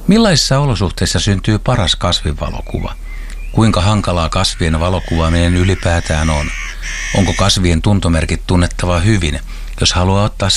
Millaisissa olosuhteissa syntyy paras kasvinvalokuva? Kuinka hankalaa kasvien valokuvaaminen ylipäätään on? Onko kasvien tuntomerkit tunnettava hyvin, jos haluaa ottaa